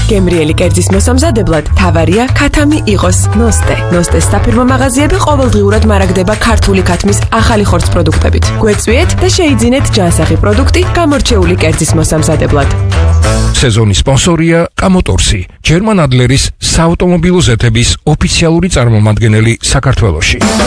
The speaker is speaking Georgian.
გემრიელი კერძის მოსამზადებლად თავარია ქათამი იყოს ნოსტე. ნოსტეს საფირმო მაღაზიები ყოველდღიურად მარაგდება ქართული ქათმის ახალი ხორცს პროდუქტებით. გვეწვიეთ და შეიძინეთ ჯანსაღი პროდუქტი გამორჩეული კერძის მოსამზადებლად. სეზონის სპონსორია კამოტორსი, ჯერმან ადლერის საავტომობილო ზეთების ოფიციალური წარმომადგენელი საქართველოში.